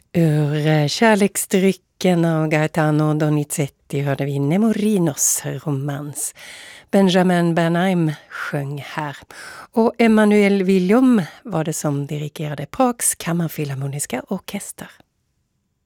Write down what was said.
Ur kärleksdrycken av Gaetano Donizetti hörde vi Nemorinos romans. Benjamin Bernheim sjöng här. Och Emanuel William var det som dirigerade Prags kammarfilharmoniska orkester.